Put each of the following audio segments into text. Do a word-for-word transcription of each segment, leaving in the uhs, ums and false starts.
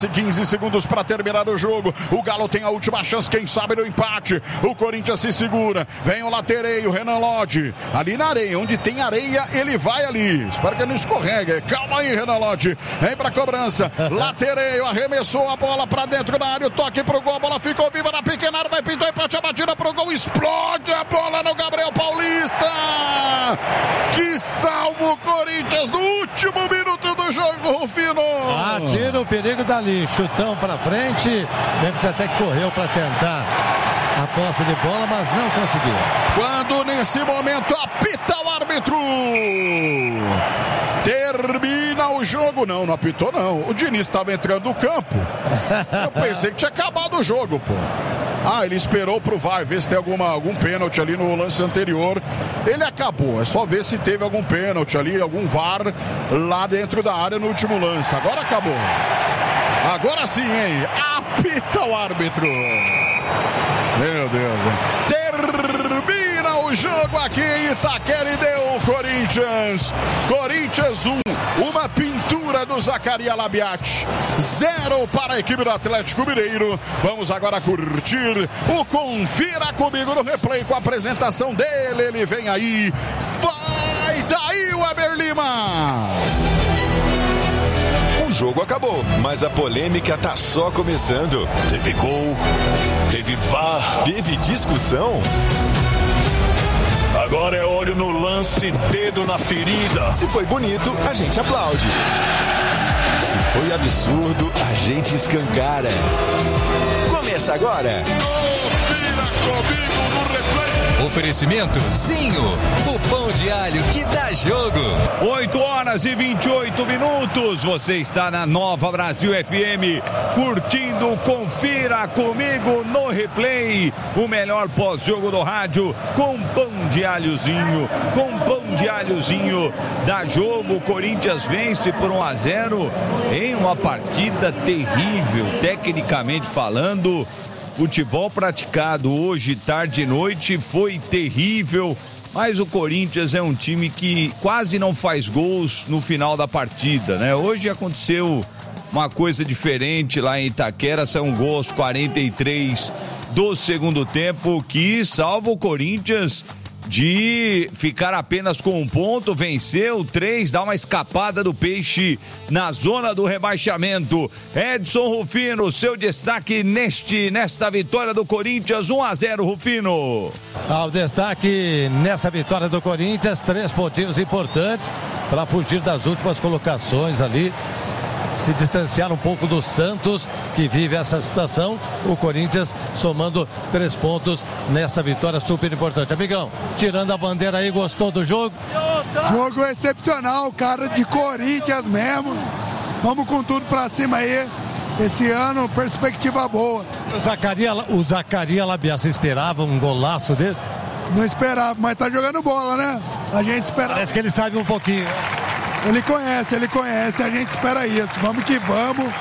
quinze segundos para terminar o jogo. O Galo tem a última chance, quem sabe no empate. O Corinthians se segura. Vem o latereio, o Renan Lodge. Ali na areia, onde tem areia, ele vai ali. Espero que ele não escorregue. Calma aí, Renan Lodge. Vem pra cobrança. Latereio, arremessou a bola pra dentro da área. O toque pro gol, a bola ficou viva na pequena área. Vai pintar empate, a batida pro gol. Explode a bola no Gabriel Paulista. Que salvo o Corinthians no último minuto do jogo, Rufino. Ah, tira o perigo dali. Chutão pra frente. Memphis até que correu pra tentar a posse de bola, mas não conseguiu. Quando nesse momento apita o árbitro. Termina o jogo. Não, não apitou não. O Diniz estava entrando no campo. Eu pensei que tinha acabado o jogo, pô. Ah, ele esperou pro V A R ver se tem alguma, algum pênalti ali no lance anterior. Ele acabou. É só ver se teve algum pênalti ali, algum V A R lá dentro da área no último lance. Agora acabou. Agora sim, hein? Apita o árbitro. Meu Deus, hein? Termina o jogo aqui em Itaquera e deu o Corinthians. Corinthians um. Uma pintura do Zaccaria Labiati. Zero para a equipe do Atlético Mineiro. Vamos agora curtir o Confira Comigo no replay com a apresentação dele. Ele vem aí. Vai daí o Weber Lima. O jogo acabou, mas a polêmica tá só começando. Teve gol, teve V A R, teve discussão. Agora é olho no lance, dedo na ferida. Se foi bonito, a gente aplaude. Se foi absurdo, a gente escancara. Começa agora. Confira comigo no replay. Oferecimento Zinho, o pão de alho que dá jogo. oito horas e vinte e oito minutos. Você está na Nova Brasil F M, curtindo Confira Comigo no replay. O melhor pós-jogo do rádio, com pão de alhozinho. Com pão de alhozinho dá jogo. O Corinthians vence por um a zero em uma partida terrível, tecnicamente falando. Futebol praticado hoje, tarde e noite, foi terrível, mas o Corinthians é um time que quase não faz gols no final da partida, né? Hoje aconteceu uma coisa diferente lá em Itaquera, são gols quarenta e três do segundo tempo, que salva o Corinthians de ficar apenas com um ponto, venceu três, dá uma escapada do Peixe na zona do rebaixamento. Edson Rufino, seu destaque neste, nesta vitória do Corinthians, um a zero, Rufino. Ah, o destaque nessa vitória do Corinthians, três pontinhos importantes para fugir das últimas colocações ali. Se distanciar um pouco do Santos, que vive essa situação. O Corinthians somando três pontos nessa vitória super importante. Amigão, tirando a bandeira aí, gostou do jogo? Jogo excepcional, cara, de Corinthians mesmo. Vamos com tudo pra cima aí. Esse ano, perspectiva boa. O Zaccaria, o Zaccaria Labiati, você esperava um golaço desse? Não esperava, mas tá jogando bola, né? A gente esperava. Parece que ele sabe um pouquinho. Ele conhece, ele conhece, a gente espera isso. Vamos que vamos.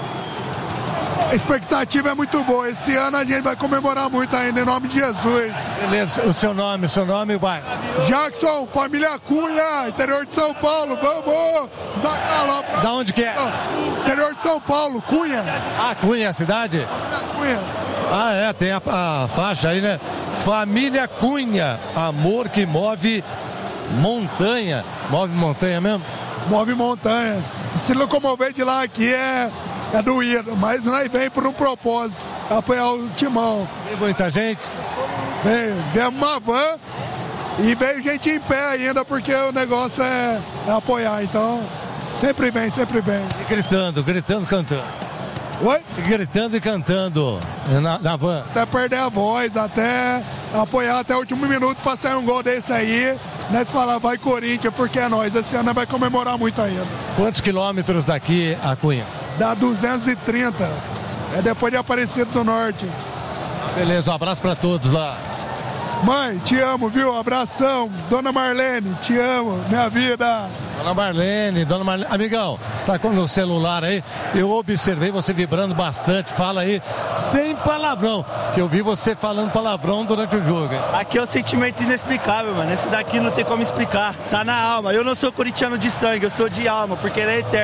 A expectativa é muito boa. Esse ano a gente vai comemorar muito ainda, em nome de Jesus. Beleza, o seu nome, o seu nome, vai. Jackson, família Cunha, interior de São Paulo, vamos! Zacala, pra... Da onde que é? Interior de São Paulo, Cunha. Ah, Cunha, a cidade? Cunha. Ah, é, tem a, a faixa aí, né? Família Cunha, amor que move montanha. Move montanha mesmo? Move montanha. Se locomover de lá aqui é, é doído, mas nós vem por um propósito, apoiar o timão. Tem muita gente? Veio, veio uma van e veio gente em pé ainda, porque o negócio é, é apoiar, então sempre vem, sempre vem. E gritando, gritando, cantando. Oi? E gritando e cantando na, na van. Até perder a voz, até apoiar até o último minuto para sair um gol desse aí. Né, falar, vai Corinthians, porque é nós. Esse ano vai comemorar muito ainda. Quantos quilômetros daqui a Cunha? Dá duzentos e trinta. É depois de Aparecido do Norte. Beleza, um abraço pra todos lá. Mãe, te amo, viu? Abração. Dona Marlene, te amo. Minha vida. Dona Marlene, Dona Marlene. Amigão, você tá com o celular aí? Eu observei você vibrando bastante. Fala aí, sem palavrão. Que eu vi você falando palavrão durante o jogo. Hein? Aqui é um sentimento inexplicável, mano. Esse daqui não tem como explicar. Tá na alma. Eu não sou corintiano de sangue, eu sou de alma, porque ele é eterna.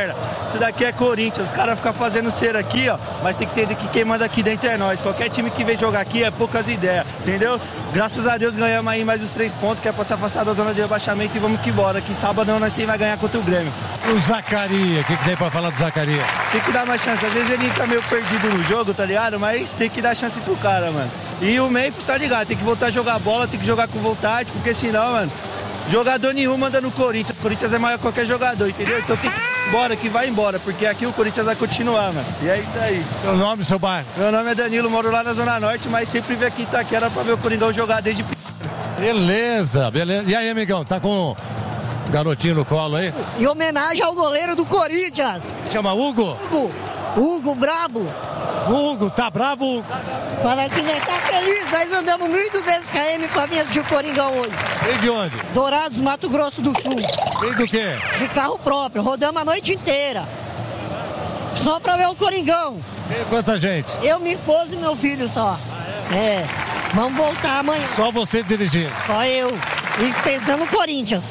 Isso daqui é Corinthians, os caras ficam fazendo cera aqui, ó, mas tem que entender que quem manda aqui dentro é nós. Qualquer time que vem jogar aqui é poucas ideias, entendeu? Graças a Deus ganhamos aí mais os três pontos, que é pra se afastar da zona de rebaixamento e vamos que bora, que sábado nós tem vai ganhar contra o Grêmio. O Zacaria, o que, que tem pra falar do Zacaria? Tem que dar mais chance, às vezes ele tá meio perdido no jogo, tá ligado? Mas tem que dar chance pro cara, mano. E o Memphis tá ligado, tem que voltar a jogar bola, tem que jogar com vontade, porque senão, mano, jogador nenhum manda no Corinthians. O Corinthians é maior que qualquer jogador, entendeu? Então tem que ir embora, que vai embora, porque aqui o Corinthians vai continuar, mano. E é isso aí. Seu nome, seu bairro? Meu nome é Danilo, moro lá na Zona Norte, mas sempre vim aqui em Itaquera pra ver o Coringão jogar desde pequeno. Beleza, beleza. E aí, amigão, tá com o garotinho no colo aí? Em homenagem ao goleiro do Corinthians. Chama Hugo? Hugo, Hugo brabo. Hugo, tá bravo, Hugo? Fala que nós tá feliz, nós andamos mil e duzentos quilômetros pra vir assistir o Coringão hoje. Vem de onde? Dourados, Mato Grosso do Sul. Vem do quê? De carro próprio, rodamos a noite inteira. Só pra ver o Coringão. Vem quanta gente? Eu, minha esposa e meu filho só. Ah, é? é. Vamos voltar amanhã. Só você dirigindo? Só eu. E pensando no Corinthians.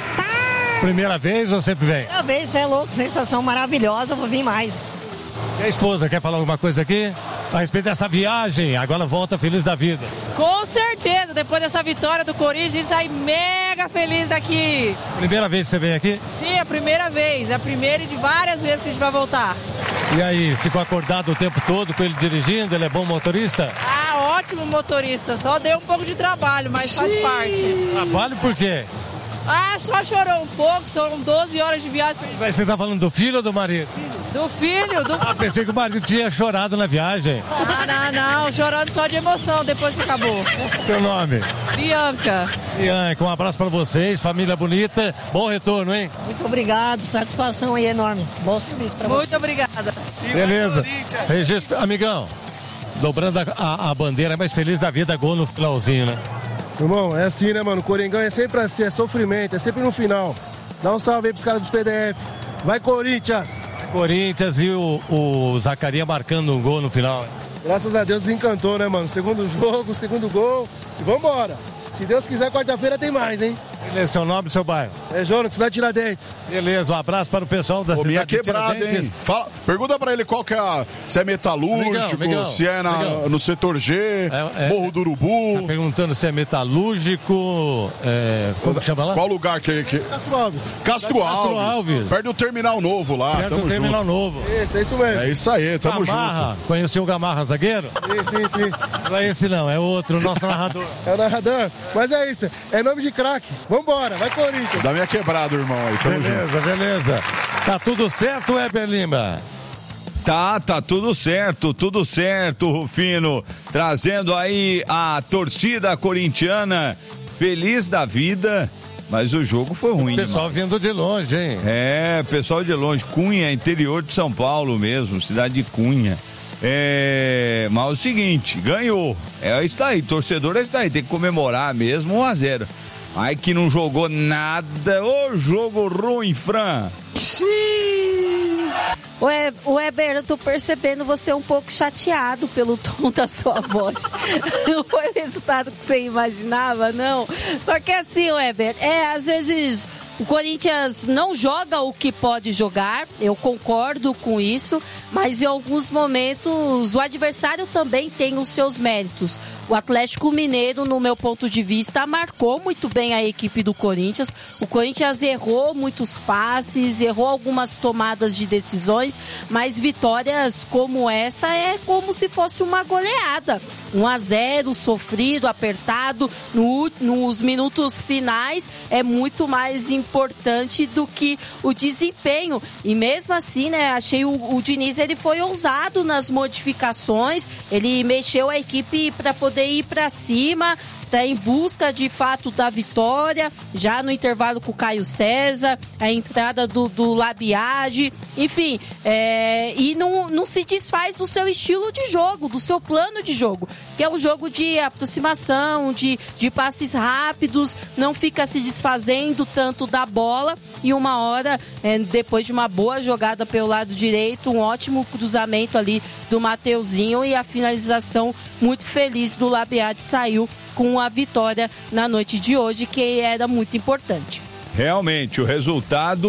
Primeira vez ou sempre vem? Primeira vez, você é louco, sensação maravilhosa, vou vir mais. E a esposa, quer falar alguma coisa aqui? A respeito dessa viagem, agora volta feliz da vida. Com certeza, depois dessa vitória do Corinthians, sai mega feliz daqui. Primeira vez que você vem aqui? Sim, é a primeira vez, é a primeira e de várias vezes que a gente vai voltar. E aí, ficou acordado o tempo todo com ele dirigindo? Ele é bom motorista? Ah, ótimo motorista, só deu um pouco de trabalho, mas faz parte. Trabalho por quê? Ah, só chorou um pouco, são doze horas de viagem. Mas você tá falando do filho ou do marido? Do filho, do... Ah, pensei que o marido tinha chorado na viagem. Ah, não, não, chorando só de emoção depois que acabou. Seu nome? Bianca. Bianca, um abraço pra vocês, família bonita, bom retorno, hein? Muito obrigado, satisfação aí enorme. Bom serviço pra Muito você. Muito obrigada. Beleza. Registro, amigão, dobrando a, a, a bandeira, mais feliz da vida, gol no finalzinho, né? Irmão, é assim, né, mano? O Coringão é sempre assim, é sofrimento, é sempre no final. Dá um salve aí pros caras dos P D F. Vai, Corinthians! Corinthians e o, o Zacaria marcando um gol no final. Graças a Deus desencantou, né, mano? Segundo jogo, segundo gol. E vambora! Se Deus quiser, quarta-feira tem mais, hein? Beleza, seu nome e seu bairro? É Jonas, cidade de Tiradentes. Beleza, um abraço para o pessoal da Ô, cidade minha de quebrada, Tiradentes. hein? Fala, pergunta pra ele qual que é a, se é metalúrgico, Amigão, amigão, se é na, amigão. no setor G, É, é, Morro do Urubu. Tá perguntando se é metalúrgico, é, como que chama lá? Qual lugar que... que... Castro Alves. Castro, Castro Alves. Alves. Perto do terminal novo lá. Perto tamo do terminal junto. novo. Isso, é isso mesmo. É isso aí, tamo Gamarra, junto. conheceu o Gamarra, zagueiro? Sim, sim, sim. Não é esse não, é outro, nosso narrador. É o narrador. Mas é isso, é nome de craque. Vambora, vai, Corinthians. Da minha quebrada, irmão aí, tamo Beleza, junto. beleza. Tá tudo certo, Weber Lima? Tá, tá tudo certo, tudo certo, Rufino. Trazendo aí a torcida corintiana feliz da vida, mas o jogo foi ruim. O pessoal demais. vindo de longe, hein? É, pessoal de longe, Cunha, interior de São Paulo mesmo, cidade de Cunha. É, mas é o seguinte, ganhou. É isso aí, torcedor é isso aí, tem que comemorar mesmo um a zero. Ai que não jogou nada, ô jogo ruim, Fran. O Weber, eu tô percebendo você um pouco chateado pelo tom da sua voz. Não foi o resultado que você imaginava, não. Só que assim, Weber, é, às vezes o Corinthians não joga o que pode jogar, eu concordo com isso, mas em alguns momentos o adversário também tem os seus méritos. O Atlético Mineiro, no meu ponto de vista, marcou muito bem a equipe do Corinthians. O Corinthians errou muitos passes, errou algumas tomadas de decisões, mas vitórias como essa é como se fosse uma goleada. um a zero, sofrido, apertado, no, nos minutos finais é muito mais importante do que o desempenho. E mesmo assim, né, achei o, o Diniz, ele foi ousado nas modificações, ele mexeu a equipe para poder ir para cima, tá em busca de fato da vitória, já no intervalo com o Caio César, a entrada do, do Labiade, enfim, é, e não, não se desfaz do seu estilo de jogo, do seu plano de jogo, que é um jogo de aproximação, de, de passes rápidos, não fica se desfazendo tanto da bola, e uma hora, é, depois de uma boa jogada pelo lado direito, um ótimo cruzamento ali do Mateuzinho e a finalização muito feliz do Labiade saiu com a vitória na noite de hoje, que era muito importante. Realmente, o resultado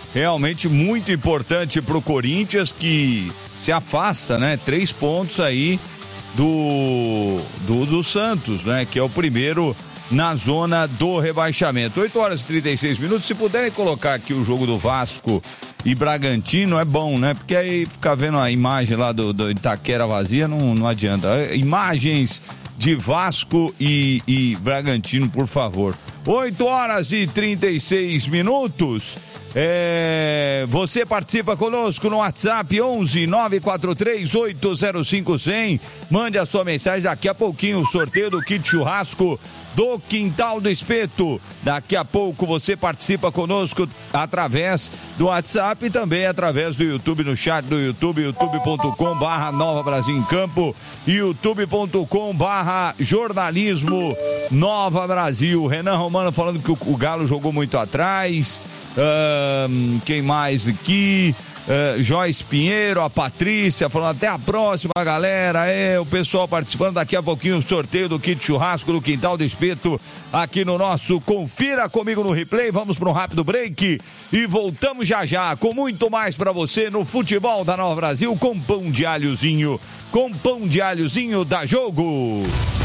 realmente muito importante pro Corinthians, que se afasta, né? Três pontos aí do, do, do Santos, né? Que é o primeiro na zona do rebaixamento. oito horas e trinta e seis minutos. Se puderem colocar aqui o jogo do Vasco e Bragantino, é bom, né? Porque aí ficar vendo a imagem lá do, do Itaquera vazia não, não adianta. Imagens de Vasco e, e Bragantino, por favor. oito horas e trinta e seis minutos. É, você participa conosco no WhatsApp onze nove quatro três oito zero cinco cem. Mande a sua mensagem. Daqui a pouquinho o sorteio do kit churrasco do Quintal do Espeto. Daqui a pouco você participa conosco através do WhatsApp e também através do YouTube, no chat do YouTube, youtube ponto com barra Nova Brasil em Campo, youtube ponto com barra jornalismo Nova Brasil. Renan Romano falando que o, o Galo jogou muito atrás. Um, quem mais aqui? Uh, Joyce Pinheiro, a Patrícia falando até a próxima, galera. É, o pessoal participando. Daqui a pouquinho o sorteio do kit churrasco do Quintal do Espeto aqui no nosso Confira Comigo no Replay. Vamos para um rápido break e voltamos já já com muito mais para você no futebol da Nova Brasil, com pão de alhozinho, com pão de alhozinho da Jogo.